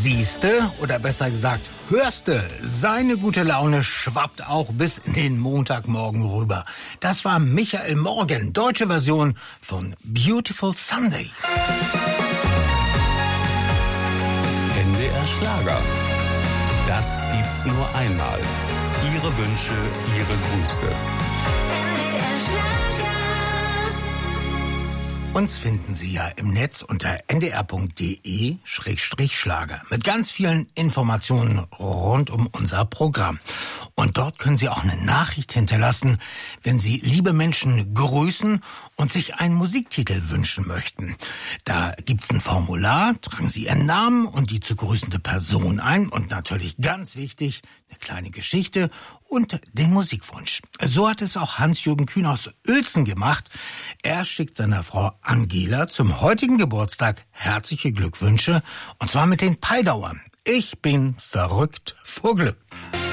siehste, oder besser gesagt, hörste, seine gute Laune schwappt auch bis in den Montagmorgen rüber. Das war Michael Morgan, deutsche Version von Beautiful Sunday. NDR Schlager. Das gibt's nur einmal. Ihre Wünsche, Ihre Grüße. NDR Schlager. Uns finden Sie ja im Netz unter ndr.de/Schlager mit ganz vielen Informationen rund um unser Programm. Und dort können Sie auch eine Nachricht hinterlassen, wenn Sie liebe Menschen grüßen und sich einen Musiktitel wünschen möchten. Da gibt's ein Formular, tragen Sie Ihren Namen und die zu grüßende Person ein und natürlich ganz wichtig, eine kleine Geschichte und den Musikwunsch. So hat es auch Hans-Jürgen Kühn aus Uelzen gemacht. Er schickt seiner Frau Angela zum heutigen Geburtstag herzliche Glückwünsche und zwar mit den Paldauern. Ich bin verrückt vor Glück.